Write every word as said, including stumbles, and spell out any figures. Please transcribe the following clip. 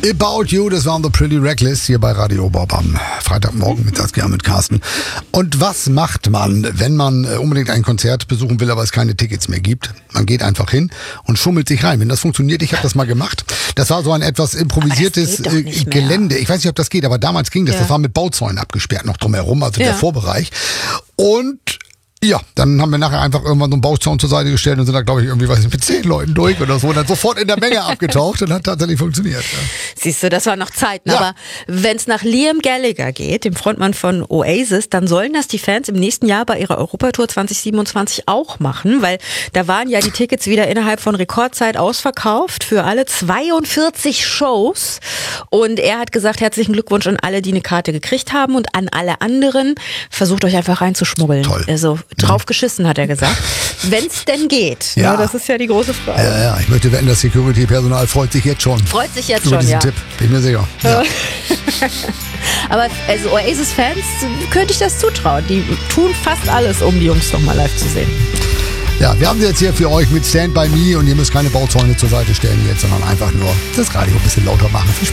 About You, das waren The Pretty Reckless hier bei Radio Bob am Freitagmorgen mit Saskia mit Carsten. Und was macht man, wenn man unbedingt ein Konzert besuchen will, aber es keine Tickets mehr gibt? Man geht einfach hin und schummelt sich rein. Wenn das funktioniert, ich habe das mal gemacht. Das war so ein etwas improvisiertes Gelände. Ich weiß nicht, ob das geht, aber damals ging das. Ja. Das war mit Bauzäunen abgesperrt noch drumherum, also ja. Der Vorbereich. Und ja, dann haben wir nachher einfach irgendwann so einen Bauzaun zur Seite gestellt und sind da, glaube ich, irgendwie, weiß ich, mit zehn Leuten durch oder so und dann sofort in der Menge abgetaucht und hat tatsächlich funktioniert. Ja. Siehst du, das waren noch Zeiten. Ja. Aber wenn es nach Liam Gallagher geht, dem Frontmann von Oasis, dann sollen das die Fans im nächsten Jahr bei ihrer Europatour zwanzig siebenundzwanzig auch machen, weil da waren ja die Tickets wieder innerhalb von Rekordzeit ausverkauft für alle zweiundvierzig Shows. Und er hat gesagt, herzlichen Glückwunsch an alle, die eine Karte gekriegt haben und an alle anderen, versucht euch einfach reinzuschmuggeln. Toll. Also drauf geschissen, hat er gesagt. Wenn es denn geht. Ja. Ja, das ist ja die große Frage. Ja, ja, ich möchte wetten, das Security-Personal freut sich jetzt schon. Freut sich jetzt über schon, diesen ja. Tipp, bin mir sicher. Ja. Aber also Oasis-Fans könnte ich das zutrauen. Die tun fast alles, um die Jungs noch mal live zu sehen. Ja, wir haben sie jetzt hier für euch mit Stand By Me und ihr müsst keine Bauzäune zur Seite stellen jetzt, sondern einfach nur das Radio ein bisschen lauter machen. Viel Spaß.